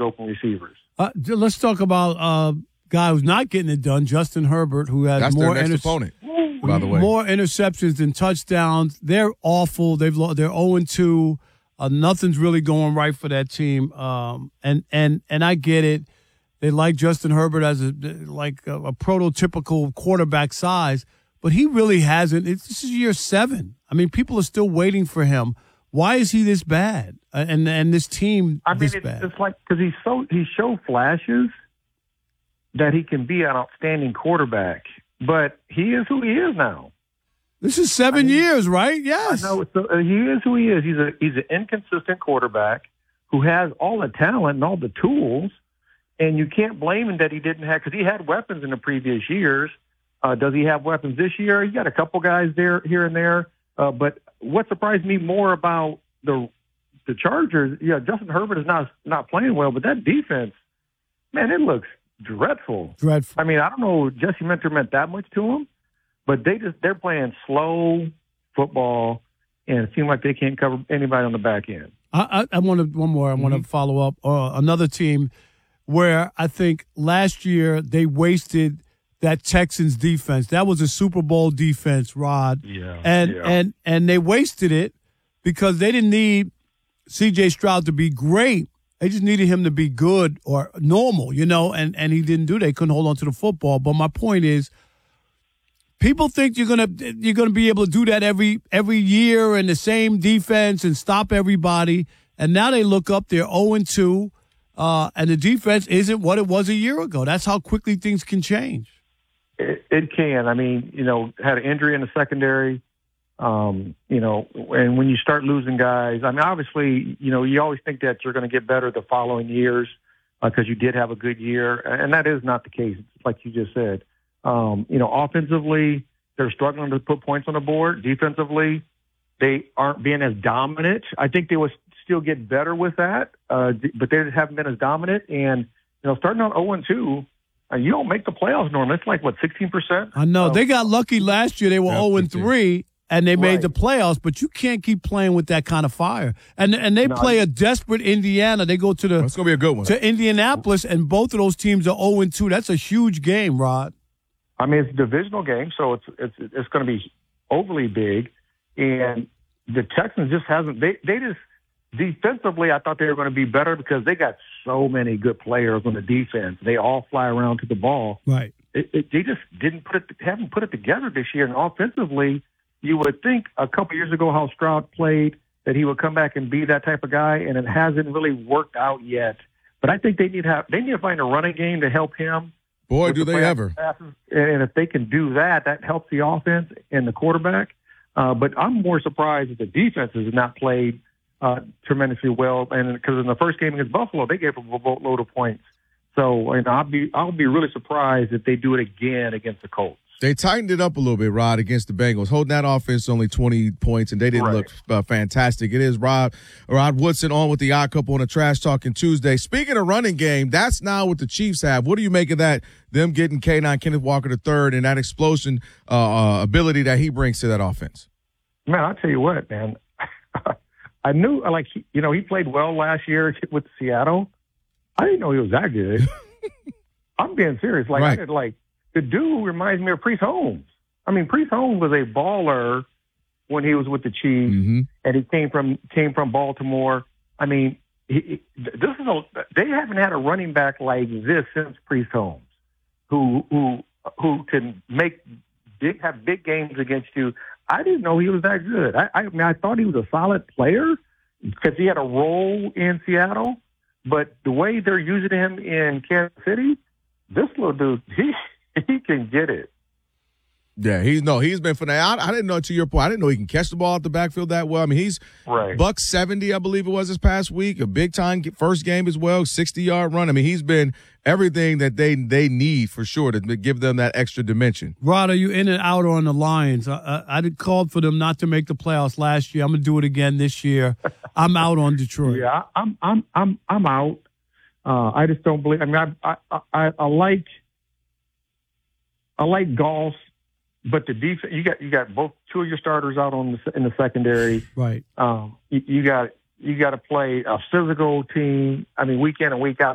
open receivers. Let's talk about guy who's not getting it done, Justin Herbert, who has That's more their next opponent, by the way. More interceptions than touchdowns. They're awful. They're 0-2. Nothing's really going right for that team. And I get it. They like Justin Herbert as a prototypical quarterback size, but he really hasn't. This is year 7. I mean, people are still waiting for him. Why is he this bad? And this team this bad? It's like because he showed flashes that he can be an outstanding quarterback, but he is who he is now. This is 7 years, right? Yes. I know. So, he is who he is. He's an inconsistent quarterback who has all the talent and all the tools, and you can't blame him that he didn't have, because he had weapons in the previous years. Does he have weapons this year? He got a couple guys there, here and there. But what surprised me more about the Chargers, Justin Herbert is not playing well, but that defense, man, it looks dreadful. I mean, I don't know if Jesse Minter meant that much to him, but they're playing slow football, and it seems like they can't cover anybody on the back end. I want one more. I want to follow up. Another team where I think last year they wasted that Texans defense. That was a Super Bowl defense, Rod. Yeah. And they wasted it because they didn't need C.J. Stroud to be great. They just needed him to be good or normal, and he didn't do that. He couldn't hold on to the football. But my point is, people think you're gonna be able to do that every year in the same defense and stop everybody. And now they look up, they're 0-2, and the defense isn't what it was a year ago. That's how quickly things can change. It can. I mean, had an injury in the secondary, and when you start losing guys, I mean, obviously, you always think that you're going to get better the following years because you did have a good year, and that is not the case, like you just said. Offensively, they're struggling to put points on the board. Defensively, they aren't being as dominant. I think they will still get better with that, but they just haven't been as dominant. And, starting out 0-2, you don't make the playoffs normally. It's like, 16%? I know. They got lucky last year. They were 0-3, and they made the playoffs, but you can't keep playing with that kind of fire. And they play a desperate Indiana. They go to it's going to be a good one. To Indianapolis, and both of those teams are 0-2. That's a huge game, Rod. I mean, it's a divisional game, so it's going to be overly big. And the Texans just hasn't. They just defensively, I thought they were going to be better because they got so many good players on the defense. They all fly around to the ball. Right. They just haven't put it together this year. And offensively, you would think a couple years ago how Stroud played that he would come back and be that type of guy, and it hasn't really worked out yet. But I think they need to find a running game to help him. Boy, do they ever. Passes. And if they can do that, that helps the offense and the quarterback. But I'm more surprised that the defense has not played tremendously well. And because in the first game against Buffalo, they gave up a boatload of points. So I'll be really surprised if they do it again against the Colts. They tightened it up a little bit, Rod, against the Bengals, holding that offense only 20 points, and they didn't look fantastic. It is Rod Woodson on with the Odd Couple on a Trash Talking Tuesday. Speaking of running game, that's now what the Chiefs have. What do you make of that, them getting K9 Kenneth Walker III and that explosion ability that he brings to that offense? Man, I'll tell you what, man. I knew, he played well last year with Seattle. I didn't know he was that good. I'm being serious. The dude reminds me of Priest Holmes. I mean, Priest Holmes was a baller when he was with the Chiefs, and he came from Baltimore. I mean, they haven't had a running back like this since Priest Holmes, who can have big games against you. I didn't know he was that good. I thought he was a solid player because he had a role in Seattle, but the way they're using him in Kansas City, this little dude, he can get it. Yeah, he's been phenomenal. I didn't know, to your point, I didn't know he can catch the ball out the backfield that well. I mean, he's $170, I believe it was this past week, a big time first game as well, 60-yard run. I mean, he's been everything that they need for sure to give them that extra dimension. Rod, are you in and out on the Lions? I called for them not to make the playoffs last year. I'm gonna do it again this year. I'm out on Detroit. Yeah, I'm out. I just don't believe. I mean, I like Goss, but the defense. You got both two of your starters out in the secondary. Right. You got to play a physical team. I mean, week in and week out.